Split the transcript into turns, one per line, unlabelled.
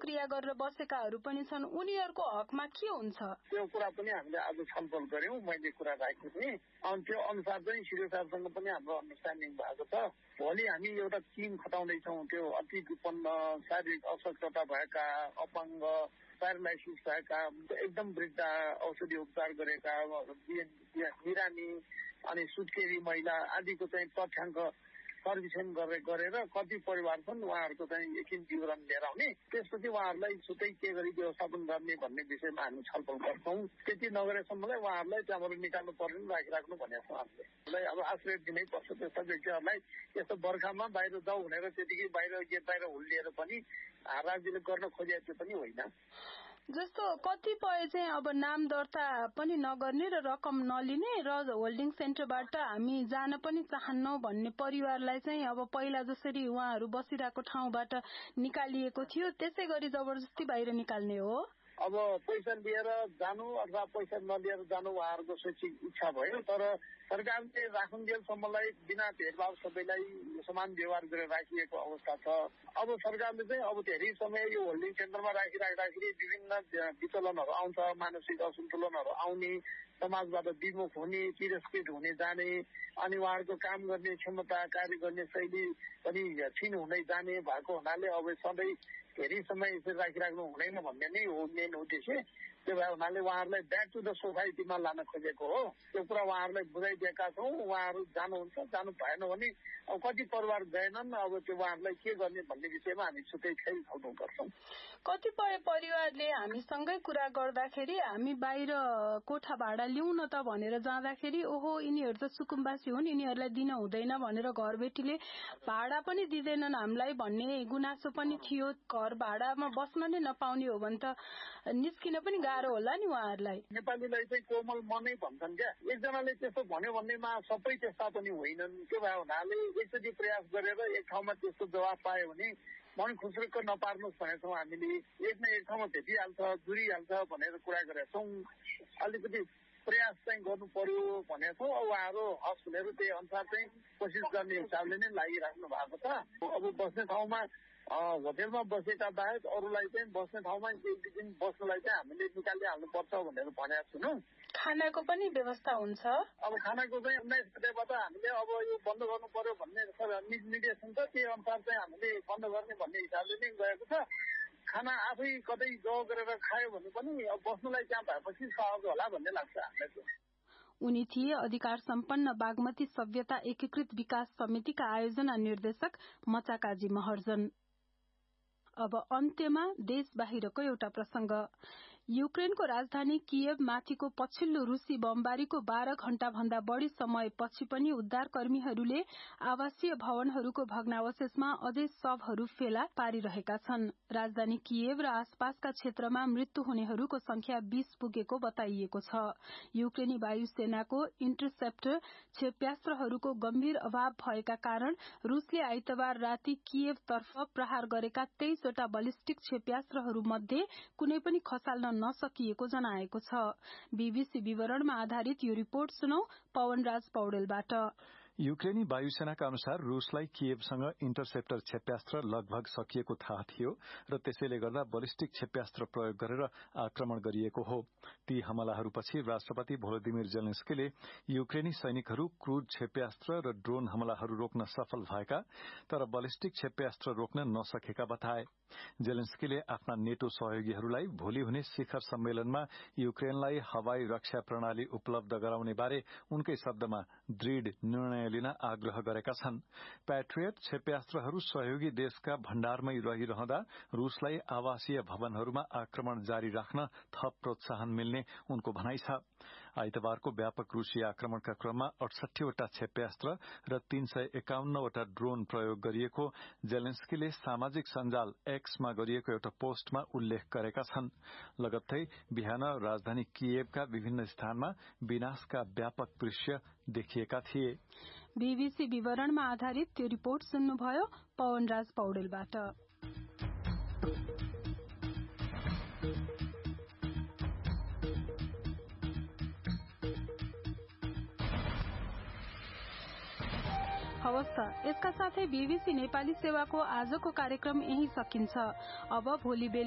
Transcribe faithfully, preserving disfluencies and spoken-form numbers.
क्रिया गरेर बसेकाहरू पनि छन्, उनीहरूको हकमा के हुन्छ?
त्यो कुरा पनि हामीले आज छलफल गर्यौं, मैले कुरा राखेको थिएँ। अनि त्यो अनुसार चाहिँ सिडिओ साहबसँग पनि हाम्रो अन्डरस्ट्यान्डिङ भएको छ। भोलि हामी एउटा टिम खटाउँदैछौँ, त्यो अति विपन्न, शारीरिक अशक्तता भएका, अपाङ्ग, प्यारालाइसिस भएका, एकदम वृद्ध, औषधि उपचार गरेका, बिरामी अनि सुत्केरी महिला आदिको चाहिँ तथ्याङ्क सर्वेक्षण गरेर कति परिवार छन् उहाँहरूको चाहिँ एकछिन विवरण लिएर आउने, त्यसपछि उहाँहरूलाई छुट्टै के गरी व्यवस्थापन गर्ने भन्ने विषयमा हामी छलफल गर्छौँ। त्यति नगरेसम्मलाई उहाँहरूलाई त्यहाँबाट निकाल्नु पर्ने राखिराख्नु भनेको छौँ हामीले। अब आश्रय दिनै पर्छ त्यस्ता व्यक्तिहरूलाई। यस्तो बर्खामा बाहिर जाऊ भनेर त्यतिकै बाहिर गेट बाहिर हुल्लिएर पनि राज्यले गर्न खोजेको पनि होइन।
जस्तो कतिपय चाहिँ अब नाम दर्ता पनि नगर्ने र रकम नलिने र होल्डिङ सेन्टरबाट हामी जान पनि चाहन्नौ भन्ने परिवारलाई चाहिँ अब पहिला जसरी उहाँहरू बसिरहेको ठाउँबाट निकालिएको थियो त्यसै गरी जबरजस्ती बाहिर निकाल्ने हो।
अब पैसा लिएर जानु अथवा पैसा नलिएर जानु उहाँहरूको शैक्षिक इच्छा भयो, तर सरकारले राखुन्जेलसम्मलाई बिना भेदभाव सबैलाई समान व्यवहार गरेर राखिएको अवस्था छ। अब सरकारले चाहिँ अब धेरै समय यो होल्डिङ सेन्टरमा राखिराख्दाखेरि विभिन्न विचलनहरू आउँछ, मानसिक असन्तुलनहरू आउने, समाजबाट विमुख हुने, तिरस्कृत हुने जाने, अनि उहाँहरूको काम गर्ने क्षमता, कार्य गर्ने शैली पनि क्षीण हुँदै जाने भएको हुनाले अब सधैँ धेरै समय यसरी राखिराख्नु हुँदैन भन्ने नै हो मेन उद्देश्य। त्यो भए हुनाले उहाँहरूलाई ब्याक टु द सोसाइटीमा लान खोजेको हो। त्यो कुरा उहाँहरूलाई बुझाइदिएका छौँ। उहाँहरू जानुहुन्छ, जानु भएन भने अब कति परिवार गएनन्, अब त्यो उहाँहरूलाई के गर्ने भन्ने विषयमा हामी छुट्टै फेरि छलफल गर्छौँ।
कतिपय परिवारले हामीसँगै कुरा गर्दाखेरि हामी बाहिर कोठा भाडा लिउँ न त भनेर जाँदाखेरि ओहो यिनीहरू त सुकुम्बासी हुन्, यिनीहरूलाई दिन हुँदैन भनेर घरबेटीले भाडा पनि दिँदैनन् हामीलाई भन्ने गुनासो पनि थियो। घर भाडामा बस्न नै नपाउने हो भने त निस्किन पनि गाह्रो होला नि उहाँहरूलाई।
नेपालीलाई चाहिँ कोमल मनै भन्छन् क्या, एकजनाले त्यस्तो भन्यो भन्नेमा सबै त्यस्ता पनि होइनन्। त्यो भए हुनाले एकचोटि प्रयास गरेर एक ठाउँमा त्यस्तो जवाब पायो भने मन खुसरुक्क नपार्नुहोस् भनेको छौँ हामीले। एक न एक ठाउँमा भेटिहाल्छ, जुरिहाल्छ भनेर कुरा गरेका छौँ। अलिकति प्रयास चाहिँ गर्नु पर्यो भनेको छौँ। उहाँहरू हस् भनेर त्यही अनुसार चाहिँ कोसिस गर्ने हिसाबले नै लागिराख्नु भएको छ। अब बस्ने ठाउँमा होटेलमा बसेका बाहेक अरूलाई चाहिँ बस्ने ठाउँमा एक दुई दिन बस्नलाई चाहिँ हामीले निकालिहाल्नुपर्छ भनेर भनेका छौँ।
खानाको पनि व्यवस्था हुन्छ।
अब खानाको चाहिँ उन्नाइस गतेबाट हामीले अब यो बन्द गर्नु पर्यो भन्ने निर्देशन छ, त्यही अनुसार चाहिँ हामीले बन्द गर्ने भन्ने हिसाबले नै गएको छ। खाना आफै कतै ज गरेर खायो भने पनि अब बस्नुलाई त्यहाँ भएपछि सहज होला भन्ने लाग्छ हामीलाई।
उनी थिए अधिकार सम्पन्न बागमती सभ्यता एकीकृत विकास समितिका आयोजना निर्देशक मचाकाजी महर्जन। अब अन्त्यमा देश बाहिरको एउटा प्रसंग। युक्रेनको राजधानी कियव माथिको पछिल्लो रूसी बमबारीको बाह्र घण्टा भन्दा बढ़ी समयपछि पनि उद्धारकर्मीहरूले आवासीय भवनहरूको भग्नावशेषमा अझै शवहरू फेला पारिरहेका छन्। राजधानी कियव र आसपासका क्षेत्रमा मृत्यु हुनेहरूको संख्या बीस पुगेको बताइएको छ। युक्रेनी वायुसेनाको इन्टरसेप्टर क्षेप्यास्त्रहरूको गम्भीर अभाव भएका कारण रूसले आइतबार राति कियवतर्फ प्रहार गरेका तेइसवटा बलिस्टिक क्षेप्यास्त्रहरू मध्ये कुनै पनि खसाल्न नसकिएको जनाएको छ। बीबीसी विवरणमा आधारित यो रिपोर्ट सुनौ पवनराज पौडेलबाट।
युक्रेनी वायुसेनाका अनुसार रूसलाई कियवसँग इन्टरसेप्टर क्षेप्यास्त्र लगभग सकिएको थाहा थियो र त्यसैले गर्दा बलिस्टिक क्षेप्यास्त्र प्रयोग गरेर आक्रमण गरिएको हो। ती हमलाहरूपछि राष्ट्रपति भोलोदिमिर जेलेन्स्कीले युक्रेनी सैनिकहरू क्रूज क्षेप्यास्त्र र ड्रोन हमलाहरू रोक्न सफल भएका तर बलिस्टिक क्षेप्यास्त्र रोक्न नसकेका बताए। जेलेन्स्कीले आफ्ना नेटो सहयोगीहरूलाई भोलि हुने शिखर सम्मेलनमा युक्रेनलाई हवाई रक्षा प्रणाली उपलब्ध गराउने बारे उनकै शब्दमा दृढ़ निर्णय लिन आग्रह गरेका छन्। प्याट्रियट क्षेप्यास्त्रहरू सहयोगी देशका भण्डारमै रहिरहँदा रूसलाई आवासीय भवनहरूमा आक्रमण जारी राख्न थप प्रोत्साहन मिल्ने उनको भनाइ छ। आइतबारको व्यापक रूसी आक्रमणका क्रममा अठसट्ठीवटा क्षेप्यास्त्र र तीन सय एकाउन्नवटा ड्रोन प्रयोग गरिएको जेलेन्स्कीले सामाजिक सञ्जाल एक्समा गरिएको एउटा पोस्टमा उल्लेख गरेका छन्। लगत्तै बिहान राजधानी कियवका विभिन्न स्थानमा विनाशका व्यापक दृश्य देखिएका थिए।
बीबीसी विवरणमा आधारित त्यो रिपोर्ट सुन्नुभयो पवनराज पौडेलबाट। हवस् त, यसका साथै बीबीसी नेपाली सेवाको आजको कार्यक्रम यही सकिन्छ। अब भोलि